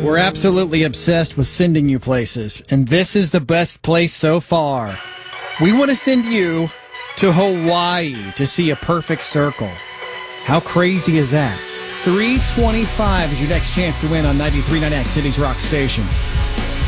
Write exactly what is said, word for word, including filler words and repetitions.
We're absolutely obsessed with sending you places, and this is the best place so far. We want to send you to Hawaii to see a perfect circle. How crazy is that? three twenty-five is your next chance to win on ninety-three point nine X City's Rock Station.